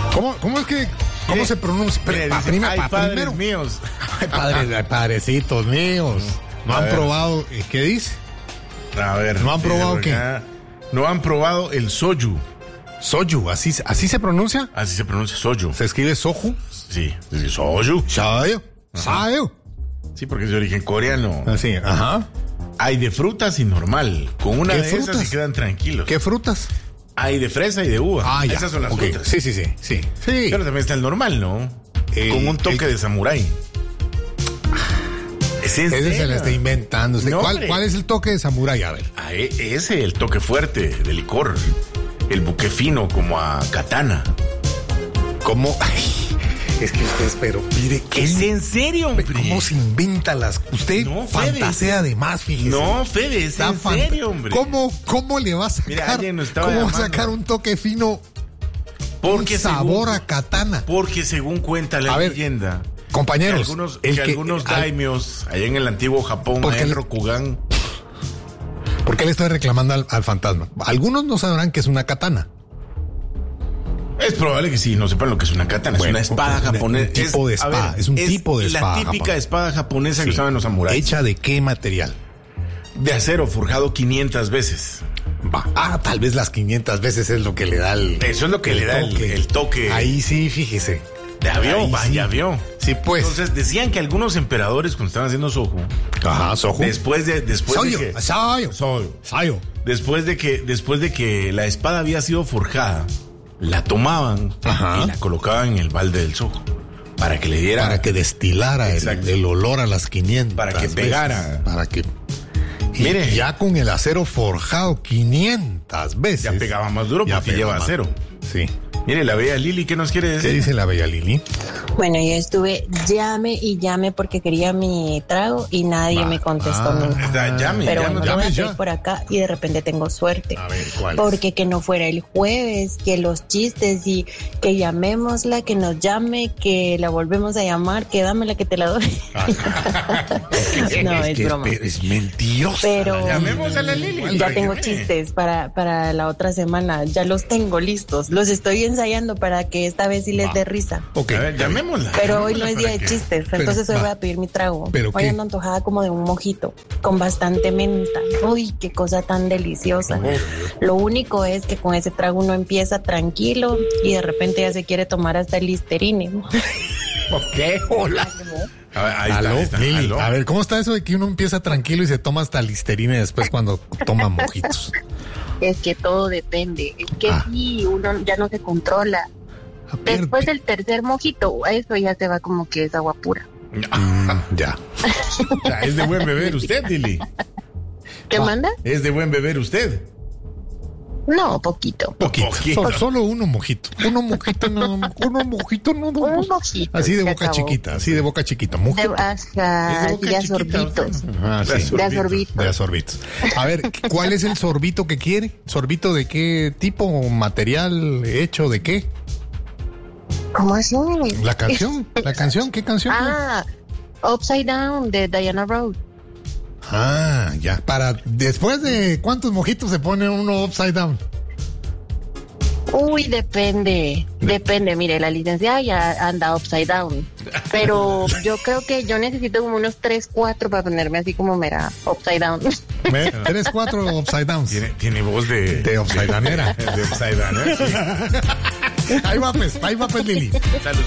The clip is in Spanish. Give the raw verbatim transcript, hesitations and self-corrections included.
¿Cómo, cómo es que, cómo Mire, se pronuncia? mire, Pa, dice, prima, ay, pa, padres primero. míos. Ay, padres, ay, padrecitos míos. No A han ver. probado, ¿qué dice? A ver. ¿No han dice probado por qué? acá, No han probado el soju. Soju, ¿así, así se pronuncia? Así se pronuncia soju. ¿Se escribe soju? Sí, dice soju. Sayo. Sayo. Sí, porque es de origen coreano. Así, ajá. Hay de frutas y normal. Con una ¿Qué de esas frutas? se quedan tranquilos. ¿Qué frutas? Hay de fresa y de uva. Ah, ya. Esas son las Ok. frutas. Sí, sí, sí, sí. Sí. Pero también está el normal, ¿no? El- Con un toque el- de samurái. ¿Es en Ese se serio? la está inventando. usted. No, ¿Cuál, hombre. ¿Cuál es el toque de samurái? A ver. Ah, e- ese, el toque fuerte de licor. El buque fino como a katana. ¿Cómo? Ay, es que usted, pero mire, ¿qué ¿Es en serio, hombre? ¿Cómo se inventa las? Usted No, Fede. fantasea de más, fíjese. No, Fede, es Está en fan- serio, hombre. ¿Cómo, ¿Cómo le va a sacar? Mira, alguien nos estaba ¿Cómo va a llamando. sacar un toque fino? Porque un sabor según- a katana. Porque según cuenta la A ver, leyenda, Compañeros, que algunos, el que que- algunos al- daimios allá en el antiguo Japón, Porque allá en el- Rokugan, ¿por qué le estoy reclamando al, al fantasma? Algunos no sabrán que es una katana. es probable que sí, no sepan lo que es una katana. Bueno, es una espada un- un japonesa. tipo de Es- a espada, es un tipo de espada La típica japonesa. espada japonesa que Sí. usaban los samuráis. ¿Hecha de qué material? De acero, forjado quinientas veces. Va. Ah, tal vez las quinientas veces es lo que le da el... Eso es lo que le da el- el toque. Ahí sí, fíjese. De avión, Ahí vaya sí. avión. Sí, pues. Entonces decían que algunos emperadores cuando estaban haciendo soju, Ajá, soju. después de después Soyo, de que soyo, Soyo. soyo. después de que después de que la espada había sido forjada, la tomaban Ajá. y la colocaban en el balde del soju para que le diera Para que destilara el, Exacto. el olor a las quinientas. Para que veces. pegara. Para que... Y Mire. ya con el acero forjado quinientas veces. ya pegaba más duro Ya porque pegaba lleva más. acero. Sí. Mire, la bella Lili, ¿qué nos quiere ¿Qué decir? dice la bella Lili? Bueno, yo estuve llame y llame porque quería mi trago y nadie Va. me contestó Ah. nunca. Está, llame, Pero llame, bueno, llame lo voy a ya. pedir por acá y de repente tengo suerte. A ver, ¿cuál es? Porque que no fuera el jueves, que los chistes y que llamémosla, que nos llame, que la volvemos a llamar, que dámela que te la doy. No, es que broma. pero es mentirosa. Pero Llamemos a la Lili. ya Para tengo que- chistes para, para la otra semana, ya los tengo listos, los estoy ensayando para que esta vez sí les Va. dé risa. Ok, A ver, llamémosla. Pero hoy no llamémosla es día para de que- chistes, Pero, entonces hoy va. voy a pedir mi trago. ¿Pero Hoy qué? ando antojada como de un mojito, con bastante menta. Uy, qué cosa tan deliciosa. Lo único es que con ese trago uno empieza tranquilo y de repente ya se quiere tomar hasta el Listerine. ¿Qué? Hola. A ver, ahí está, Aló, ahí está. Lili. Aló. A ver, ¿cómo está eso de que uno empieza tranquilo y se toma hasta listerina después cuando toma mojitos? Es que todo depende. Es que Ah. sí, uno ya no se controla. A ver, Después del tercer mojito, eso ya se va como que es agua pura. mm, ya. Ya, es de buen beber usted, Lili. ¿Qué Va. manda? Es de buen beber usted. No, poquito. Poquito. Poquito. So- solo uno mojito. Uno mojito, no. Uno mojito, no. no. Un mojito. Así de se boca acabó. chiquita, así de boca chiquita. De, Mojito. ajá, Es de así boca de chiquita, sorbitos. Ah, sí. De De sorbitos. sorbitos. De sorbitos. A ver, ¿cuál es el sorbito que quiere? ¿Sorbito de qué tipo? ¿Material hecho de qué? ¿Cómo así? La canción. ¿La canción? ¿Qué canción? Ah, Upside Down de Diana Road. Ah, ya. Para después de cuántos mojitos se pone uno upside down. Uy, depende, depende. Mire, la licenciada ya anda upside down, pero yo creo que yo necesito como unos tres, cuatro para ponerme así como mera upside down. ¿Ve? Tres, cuatro upside downs. Tiene, tiene voz de... De upside downera. De upside down, ¿eh? Sí. Ahí va pues, ahí va pues Lili. Salud.